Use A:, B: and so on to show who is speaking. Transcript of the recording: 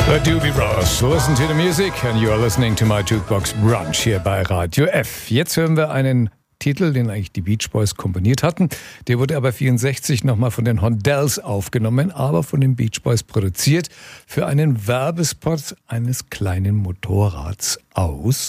A: The Doobie Brothers. Listen to the music and you are listening to my Jukebox Brunch hier bei Radio F. Jetzt hören wir einen Titel, den eigentlich die Beach Boys komponiert hatten. Der wurde aber 1964 nochmal von den Hondells aufgenommen, aber von den Beach Boys produziert für einen Werbespot eines kleinen Motorrads aus